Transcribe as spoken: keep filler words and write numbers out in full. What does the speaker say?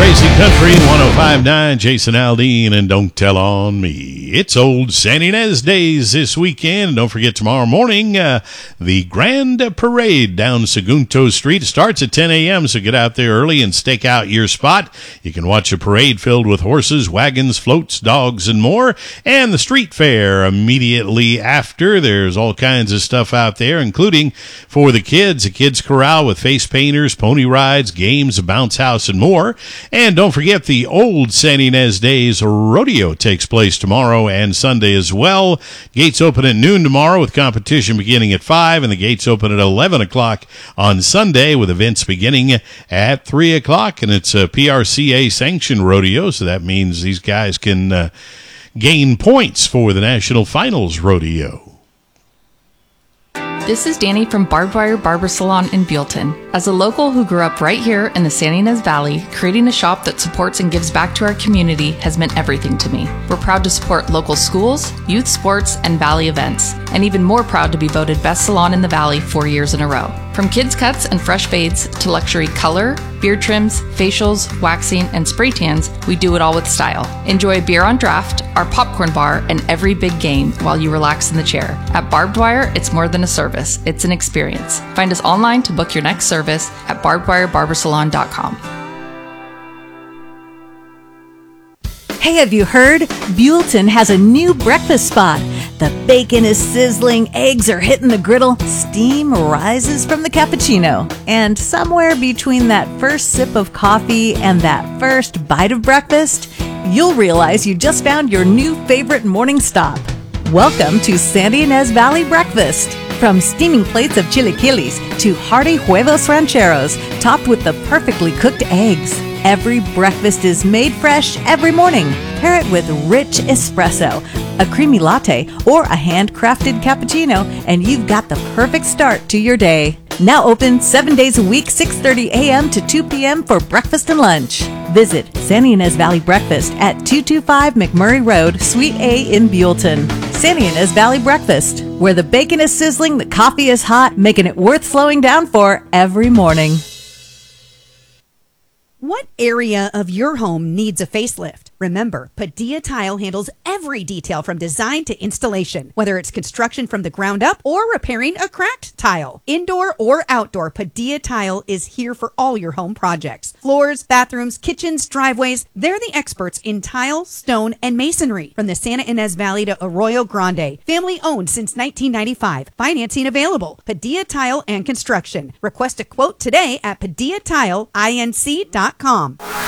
Racing Country one oh five point nine, Jason Aldean and Don't Tell on Me. It's old San Ynez Days this weekend. And don't forget tomorrow morning, uh, the Grand Parade down Sagunto Street starts at ten a.m., so get out there early and stake out your spot. You can watch a parade filled with horses, wagons, floats, dogs, and more. And the street fair immediately after. There's all kinds of stuff out there, including for the kids, a kids corral with face painters, pony rides, games, a bounce house, and more. And don't forget the old San Ynez Days Rodeo takes place tomorrow and Sunday as well. Gates open at noon tomorrow with competition beginning at five, and the gates open at eleven o'clock on Sunday with events beginning at three o'clock. And it's a P R C A sanctioned rodeo, so that means these guys can uh, gain points for the National Finals Rodeo. This is Danny from Barbed Wire Barber Salon in Buellton. As a local who grew up right here in the San Ynez Valley, creating a shop that supports and gives back to our community has meant everything to me. We're proud to support local schools, youth sports, and Valley events, and even more proud to be voted Best Salon in the Valley four years in a row. From kids cuts and fresh fades to luxury color, beard trims, facials, waxing, and spray tans, we do it all with style. Enjoy a beer on draft, our popcorn bar, and every big game while you relax in the chair. At Barbed Wire, it's more than a service, it's an experience. Find us online to book your next service at barbed wire barber salon dot com. Hey, have you heard? Buellton has a new breakfast spot. The bacon is sizzling, eggs are hitting the griddle, steam rises from the cappuccino. And somewhere between that first sip of coffee and that first bite of breakfast, you'll realize you just found your new favorite morning stop. Welcome to San Ynez Valley Breakfast. From steaming plates of chilaquiles to hearty huevos rancheros, topped with the perfectly cooked eggs. Every breakfast is made fresh every morning. Pair it with rich espresso, a creamy latte, or a handcrafted cappuccino, and you've got the perfect start to your day. Now open seven days a week, six thirty a.m. to two p.m. for breakfast and lunch. Visit San Ynez Valley Breakfast at two twenty-five McMurray Road, Suite A in Buellton. San Ynez Valley Breakfast, where the bacon is sizzling, the coffee is hot, making it worth slowing down for every morning. What area of your home needs a facelift? Remember, Padilla Tile handles every detail from design to installation, whether it's construction from the ground up or repairing a cracked tile. Indoor or outdoor, Padilla Tile is here for all your home projects. Floors, bathrooms, kitchens, driveways, they're the experts in tile, stone, and masonry. From the Santa Ynez Valley to Arroyo Grande. Family owned since nineteen ninety-five. Financing available. Padilla Tile and Construction. Request a quote today at padilla tile inc dot com.